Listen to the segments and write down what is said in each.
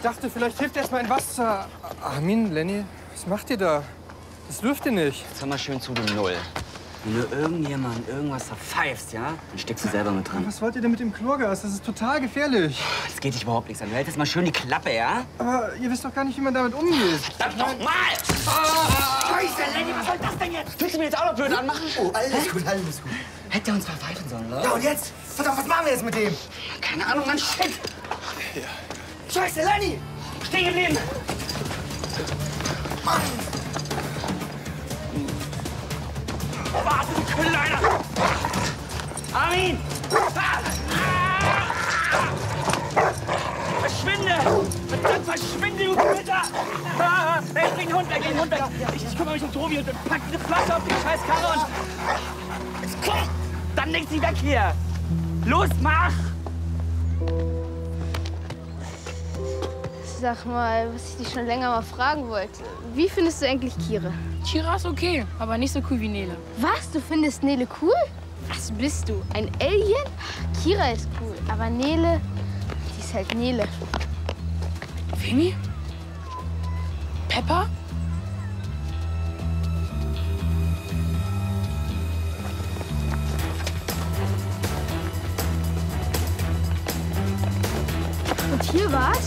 dachte, vielleicht hilft erst mal ein Wasser. Armin, Lenny, was macht ihr da? Das dürft ihr nicht. Jetzt hör mal schön zu, du Null. Wenn du irgendjemandem irgendwas verpfeifst, ja, dann steckst du selber mit dran. Was wollt ihr denn mit dem Chlorgas? Das ist total gefährlich. Das geht dich überhaupt nichts an. Du hältst jetzt mal schön die Klappe, ja? Aber ihr wisst doch gar nicht, wie man damit umgeht. Verdammt nochmal! Scheiße, Lenny, was soll das denn jetzt? Willst du mir jetzt auch noch blöd anmachen? Oh, alles gut, alles gut. Hätte er uns verpfeifen sollen, oder? Ja, und jetzt? Verdammt, was machen wir jetzt mit dem? Keine Ahnung, Mann, shit! Scheiße, Lenny! Stehen geblieben! Mann! Warte, du Kleiner! Armin! Verschwinde! Verdammt, verschwinde, du Witter! Hey, bring den Hund weg, den Hund weg! Ich kümmere mich um Tobi und pack diese Flasche auf die scheiß Karre und... Komm! Dann leg sie weg hier! Los, mach! Sag mal, was ich dich schon länger mal fragen wollte. Wie findest du eigentlich Kira? Kira ist okay, aber nicht so cool wie Nele. Was? Du findest Nele cool? Was bist du? Ein Alien? Kira ist cool, aber Nele, die ist halt Nele. Femi? Peppa? Und hier war's?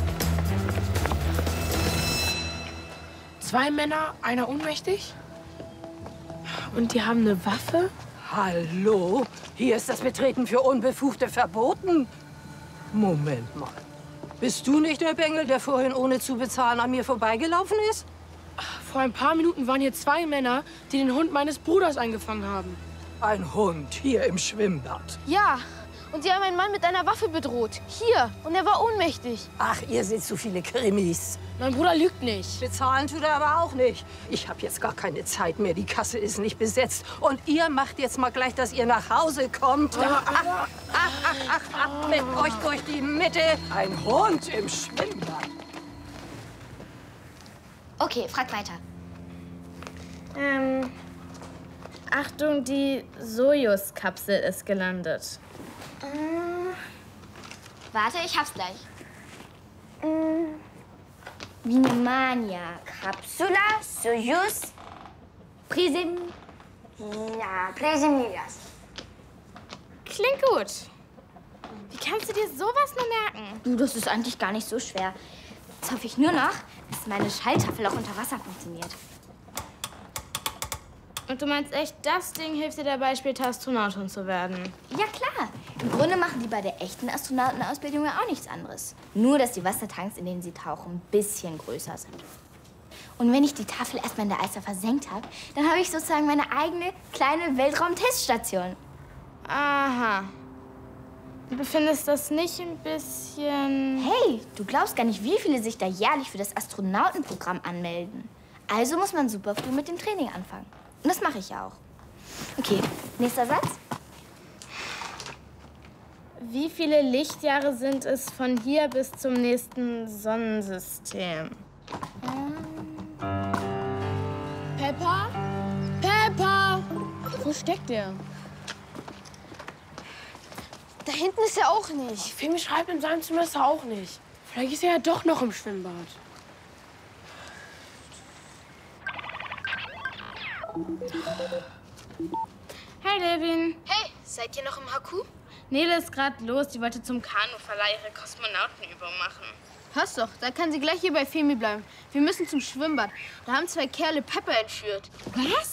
2 Männer, einer ohnmächtig. Und die haben eine Waffe. Hallo? Hier ist das Betreten für Unbefugte verboten. Moment mal. Bist du nicht der Bengel, der vorhin ohne zu bezahlen an mir vorbeigelaufen ist? Vor ein paar Minuten waren hier 2 Männer, die den Hund meines Bruders eingefangen haben. Ein Hund hier im Schwimmbad. Ja. Und sie haben einen Mann mit einer Waffe bedroht. Hier. Und er war ohnmächtig. Ach, ihr seht so viele Krimis. Mein Bruder lügt nicht. Bezahlen tut er aber auch nicht. Ich habe jetzt gar keine Zeit mehr. Die Kasse ist nicht besetzt. Und ihr macht jetzt mal gleich, dass ihr nach Hause kommt. Mit euch durch die Mitte. Ein Hund im Schwimmbad. Okay, frag weiter. Achtung, die Sojus-Kapsel ist gelandet. Warte, ich hab's gleich. Vimania Capsula Soyuz Prismilias. Klingt gut. Wie kannst du dir sowas nur merken? Du, das ist eigentlich gar nicht so schwer. Jetzt hoffe ich nur noch, dass meine Schalltafel auch unter Wasser funktioniert. Und du meinst echt, das Ding hilft dir dabei, später Astronautin zu werden? Ja, klar. Im Grunde machen die bei der echten Astronautenausbildung ja auch nichts anderes. Nur, dass die Wassertanks, in denen sie tauchen, ein bisschen größer sind. Und wenn ich die Tafel erstmal in der Eister versenkt habe, dann habe ich sozusagen meine eigene kleine Weltraumteststation. Aha. Du findest das nicht ein bisschen... Hey, du glaubst gar nicht, wie viele sich da jährlich für das Astronautenprogramm anmelden. Also muss man super früh mit dem Training anfangen. Und das mache ich ja auch. Okay, nächster Satz. Wie viele Lichtjahre sind es von hier bis zum nächsten Sonnensystem? Peppa? Peppa! Wo steckt der? Da hinten ist er auch nicht. Femi schreibt in seinem Semester auch nicht. Vielleicht ist er ja doch noch im Schwimmbad. Hey, Levin. Hey, seid ihr noch im Haku? Nele ist gerade los. Die wollte zum Kanuverleih ihre Kosmonautenübung machen. Passt doch, da kann sie gleich hier bei Femi bleiben. Wir müssen zum Schwimmbad. Da haben 2 Kerle Peppa entführt. Was?